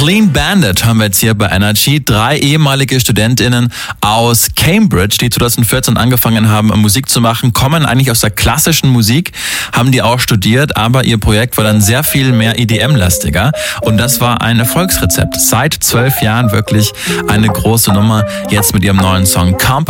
Clean Bandit haben wir jetzt hier bei Energy. 3 ehemalige StudentInnen aus Cambridge, die 2014 angefangen haben, Musik zu machen, kommen eigentlich aus der klassischen Musik, haben die auch studiert, aber ihr Projekt war dann sehr viel mehr EDM-lastiger. Und das war ein Erfolgsrezept. Seit 12 Jahren wirklich eine große Nummer. Jetzt mit ihrem neuen Song Compass